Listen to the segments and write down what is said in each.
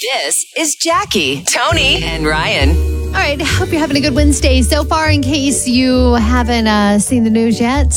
This is Jackie, Tony, and Ryan. All right, hope you're having a good Wednesday. So far, in case you haven't seen the news yet,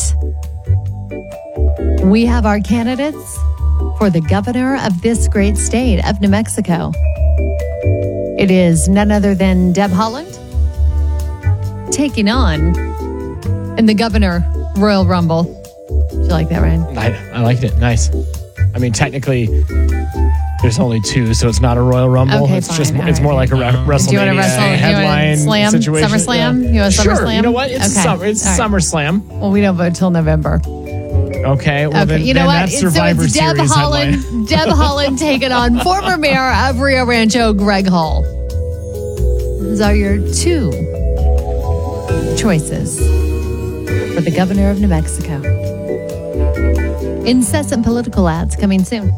we have our candidates for the governor of this great state of New Mexico. It is none other than Deb Haaland taking on in the Governor Royal Rumble. Did you like that, Ryan? I liked it. Nice. I mean, technically, there's only two, so it's not a Royal Rumble. Okay, it's fine. just All it's more right. like a WrestleMania Do you want to wrestle? headline Slam? situation. SummerSlam? Yeah. You want Sure. SummerSlam? You know what? It's Okay. it's All right. SummerSlam. Well, we don't vote till November. Okay. Well, Okay, then, you know then what? that's Survivor Deb Series headline. Haaland. Deb Haaland taking on former mayor of Rio Rancho, Greg Hall. Those are your two choices for the governor of New Mexico. Incessant political ads coming soon.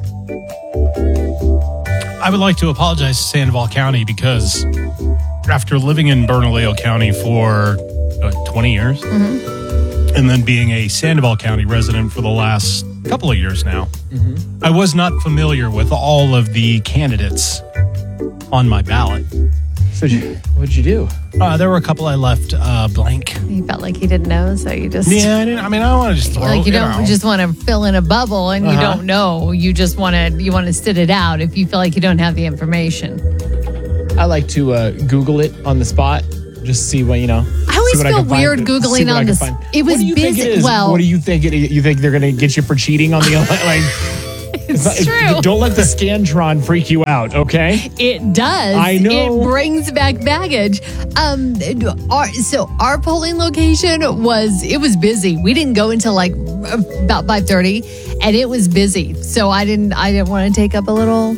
I would like to apologize to Sandoval County because after living in Bernalillo County for 20 years and then being a Sandoval County resident for the last couple of years now, I was not familiar with all of the candidates on my ballot. So what'd you do? There were a couple I left blank. You felt like you didn't know, so you just... Yeah, I don't want to just throw Like you don't know. just want to fill in a bubble and you don't know. You just want to sit it out if you feel like you don't have the information. I like to Google it on the spot, just see what, I always feel weird Googling on this. It was busy. Well, what do you think it is? You think they're going to get you for cheating on the like? it's true. Don't let the Scantron freak you out, okay? It does. I know. It brings back baggage. Our polling location was busy. We didn't go until like about 5:30, and it was busy. So I didn't want to take up a little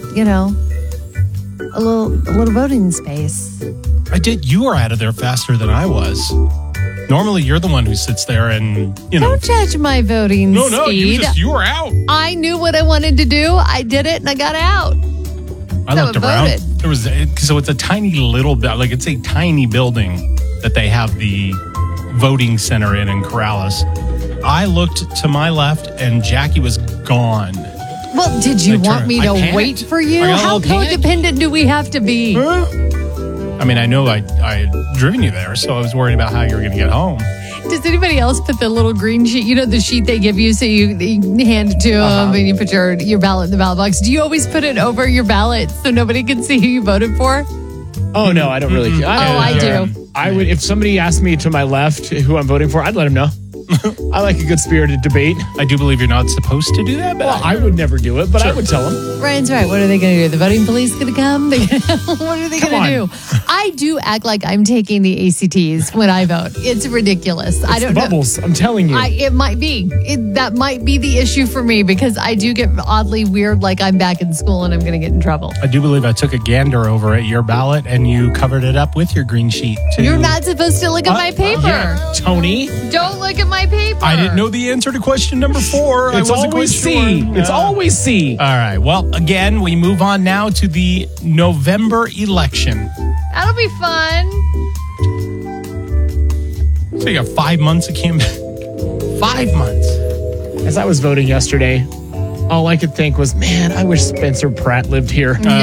voting space. I did. You were out of there faster than I was. Normally, you're the one who sits there and, Don't judge my voting speed. You were out. I knew what I wanted to do. I did it, and I got out. I looked around. So it's a tiny little, like it's a tiny building that they have the voting center in Corrales. I looked to my left, and Jackie was gone. Well, did you want me to panicked. wait for you? I got a How little panicked. codependent do we have to be? I mean, I know I had driven you there, so I was worried about how you were going to get home. Does anybody else put the little green sheet? You know, the sheet they give you, so you hand it to them and you put your ballot in the ballot box. Do you always put it over your ballot so nobody can see who you voted for? Oh no, I don't really. I do. I would if somebody asked me to my left who I'm voting for, I'd let them know. I like a good spirited debate. I do believe you're not supposed to do that, but Well, I would never do it, but I would tell them. Ryan's right. What are they going to do? The voting police going to come? What are they going to do? I do act like I'm taking the ACTs when I vote. It's ridiculous. I don't know. Bubbles, I'm telling you. It might be. That might be the issue for me because I do get oddly weird like I'm back in school and I'm going to get in trouble. I do believe I took a gander over at your ballot and you covered it up with your green sheet, too. You're not supposed to look at my paper. Tony. Don't look at my paper. I didn't know the answer to question number 4. It's I wasn't always quite C. sure. It's always C. All right. Well, again, we move on now to the November election. That'll be fun. So you got 5 months of campaign. 5 months. As I was voting yesterday, all I could think was, man, I wish Spencer Pratt lived here. No.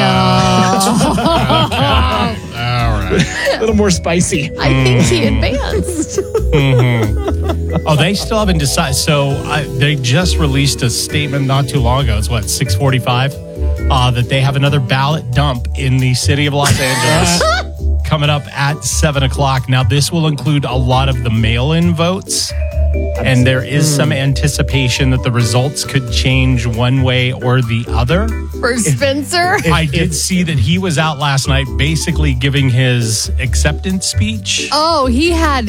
All right. A little more spicy. I think he advanced. Oh, they still haven't decided. So they just released a statement not too long ago. It's 6:45, that they have another ballot dump in the city of Los Angeles coming up at 7:00. Now, this will include a lot of the mail-in votes. And there is some anticipation that the results could change one way or the other. For Spencer? I did see that he was out last night basically giving his acceptance speech. Oh, he had,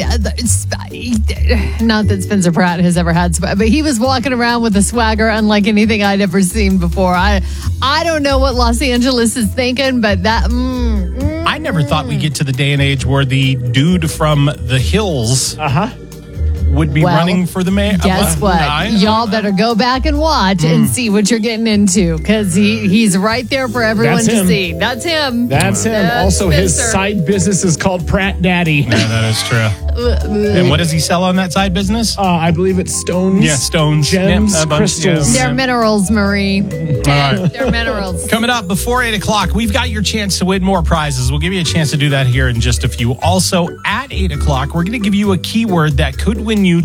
not that Spencer Pratt has ever had, but he was walking around with a swagger unlike anything I'd ever seen before. I don't know what Los Angeles is thinking, but that, I never thought we'd get to the day and age where the dude from the hills would be running for the mayor. Guess what? Y'all better go back and watch and see what you're getting into because he's right there for everyone to see. That's him. That's him. Also, his Spencer. side business is called Pratt Daddy. Yeah, that is true. And what does he sell on that side business? I believe it's stones. Yeah, stones. Gems, Yep, a bunch, crystals. yeah. They're minerals, Marie. All right. They're minerals. Coming up before 8 o'clock, we've got your chance to win more prizes. We'll give you a chance to do that here in just a few. Also, at 8 o'clock, we're going to give you a keyword that could win you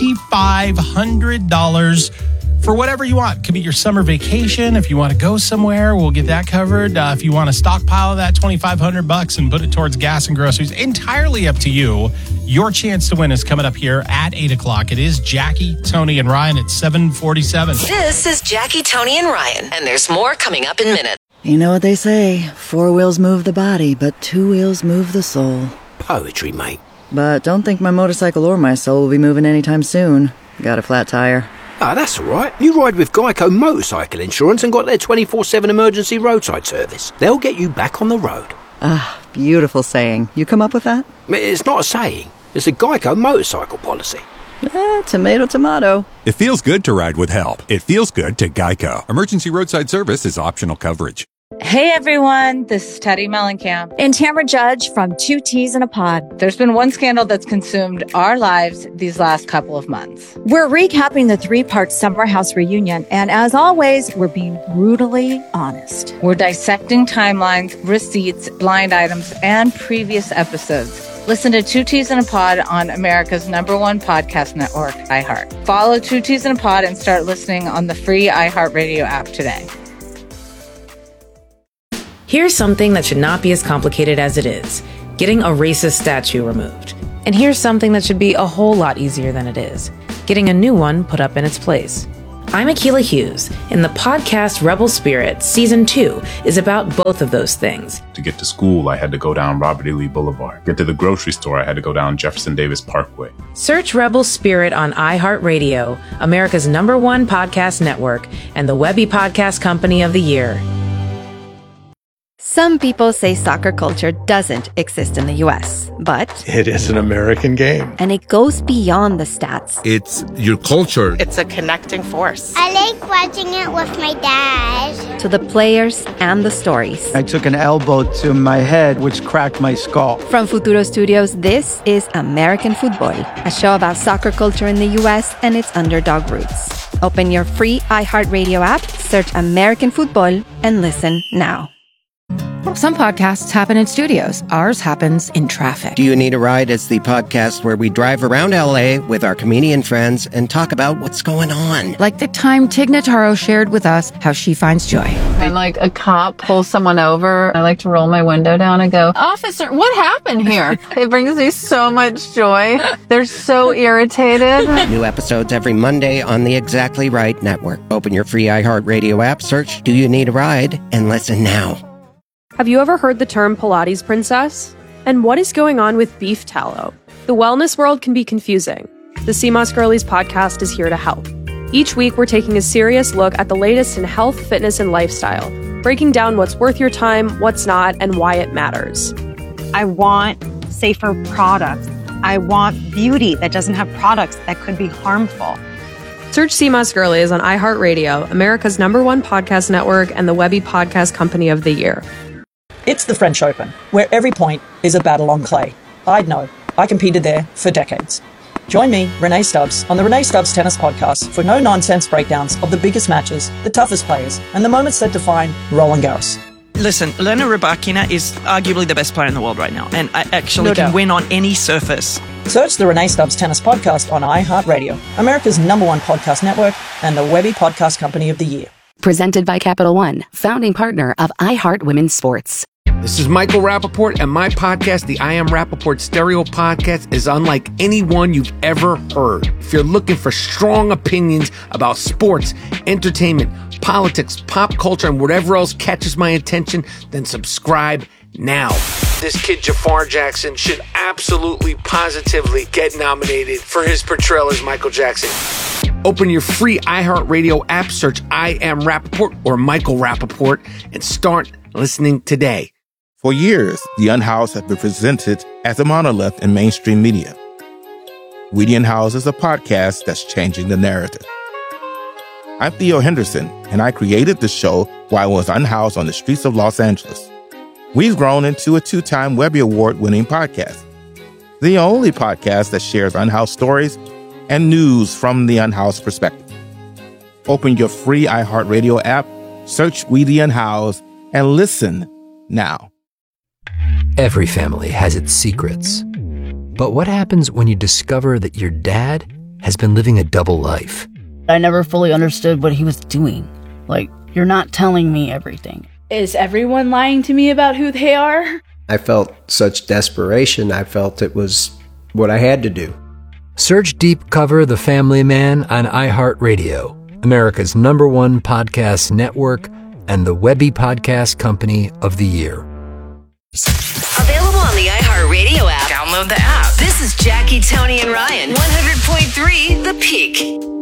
$2,500 for whatever you want. Could be your summer vacation. If you want to go somewhere, we'll get that covered. If you want to stockpile that $2,500 and put it towards gas and groceries, entirely up to you. Your chance to win is coming up here at 8 o'clock. It is Jackie, Tony, and Ryan at 7:47. This is Jackie, Tony, and Ryan, and there's more coming up in minutes. You know what they say, 4 wheels move the body, but 2 wheels move the soul. Poetry, mate. But don't think my motorcycle or my soul will be moving anytime soon. Got a flat tire. Ah, that's all right. You ride with Geico Motorcycle Insurance and got their 24/7 emergency roadside service. They'll get you back on the road. Ah, beautiful saying. You come up with that? It's not a saying. It's a Geico motorcycle policy. Tomato, tomato. It feels good to ride with help. It feels good to Geico. Emergency roadside service is optional coverage. Hey everyone, this is Teddy Mellencamp and Tamara Judge from Two Teas in a Pod. There's been one scandal that's consumed our lives these last couple of months. We're recapping the 3-part Summer House reunion, and as always, we're being brutally honest. We're dissecting timelines, receipts, blind items, and previous episodes. Listen to Two Teas in a Pod on America's #1 podcast network, iHeart. Follow Two Teas in a Pod and start listening on the free iHeartRadio app today. Here's something that should not be as complicated as it is: getting a racist statue removed. And here's something that should be a whole lot easier than it is: getting a new one put up in its place. I'm Akilah Hughes, and the podcast Rebel Spirit Season 2 is about both of those things. To get to school, I had to go down Robert E. Lee Boulevard. Get to the grocery store, I had to go down Jefferson Davis Parkway. Search Rebel Spirit on iHeartRadio, America's #1 podcast network, and the Webby Podcast Company of the Year. Some people say soccer culture doesn't exist in the U.S., but it is an American game. And it goes beyond the stats. It's your culture. It's a connecting force. I like watching it with my dad. To the players and the stories. I took an elbow to my head, which cracked my skull. From Futuro Studios, this is American Football, a show about soccer culture in the U.S. and its underdog roots. Open your free iHeartRadio app, search American Football, and listen now. Some podcasts happen in studios. Ours happens in traffic. Do You Need a Ride is the podcast where we drive around LA with our comedian friends and talk about what's going on. Like the time Tig Notaro shared with us how she finds joy. When like a cop pulls someone over, I like to roll my window down and go, "Officer, what happened here?" It brings me so much joy. They're so irritated. New episodes every Monday on the Exactly Right Network. Open your free iHeartRadio app, search Do You Need a Ride, and listen now. Have you ever heard the term Pilates princess? And what is going on with beef tallow? The wellness world can be confusing. The CMOS Girlies podcast is here to help. Each week, we're taking a serious look at the latest in health, fitness, and lifestyle, breaking down what's worth your time, what's not, and why it matters. I want safer products. I want beauty that doesn't have products that could be harmful. Search CMOS Girlies on iHeartRadio, America's #1 podcast network, and the Webby Podcast Company of the Year. It's the French Open, where every point is a battle on clay. I'd know. I competed there for decades. Join me, Renee Stubbs, on the Renee Stubbs Tennis Podcast for no-nonsense breakdowns of the biggest matches, the toughest players, and the moments that define Roland Garros. Listen, Elena Rybakina is arguably the best player in the world right now, and I actually can win on any surface. Search the Renee Stubbs Tennis Podcast on iHeartRadio, America's #1 podcast network, and the Webby Podcast Company of the Year. Presented by Capital One, founding partner of iHeart Women's Sports. This is Michael Rappaport, and my podcast, the I Am Rappaport Stereo Podcast, is unlike anyone you've ever heard. If you're looking for strong opinions about sports, entertainment, politics, pop culture, and whatever else catches my attention, then subscribe now. This kid Jafar Jackson should absolutely, positively get nominated for his portrayal as Michael Jackson. Open your free iHeartRadio app, search I Am Rappaport or Michael Rappaport, and start listening today. For years, The Unhoused has been presented as a monolith in mainstream media. We The Unhoused is a podcast that's changing the narrative. I'm Theo Henderson, and I created the show while I was unhoused on the streets of Los Angeles. We've grown into a 2-time Webby Award-winning podcast. the only podcast that shares unhoused stories and news from the unhoused perspective. Open your free iHeartRadio app, search We the Unhoused, and listen now. Every family has its secrets. But what happens when you discover that your dad has been living a double life? I never fully understood what he was doing. Like, you're not telling me everything. Is everyone lying to me about who they are? I felt such desperation. I felt it was what I had to do. Search Deep Cover The Family Man on iHeartRadio, America's #1 podcast network and the Webby Podcast Company of the Year. Available on the iHeartRadio app. Download the app. This is Jackie, Tony, and Ryan. 100.3 The Peak.